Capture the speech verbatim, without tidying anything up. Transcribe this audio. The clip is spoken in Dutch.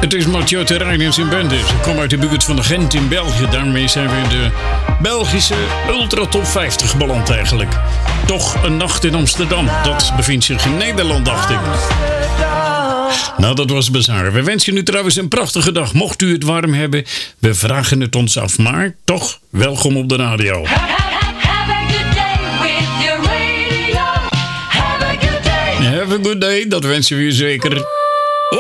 Het is Mathieu Terrein en zijn bende. Ze komen uit de buurt van de Gent in België. Daarmee zijn we in de Belgische Ultra Top vijftig beland eigenlijk. Toch een nacht in Amsterdam. Dat bevindt zich in Nederland, dacht ik. Nou, dat was bizar. We wensen u trouwens een prachtige dag. Mocht u het warm hebben, we vragen het ons af. Maar toch, welkom op de radio. Have a good day, dat wensen we u zeker.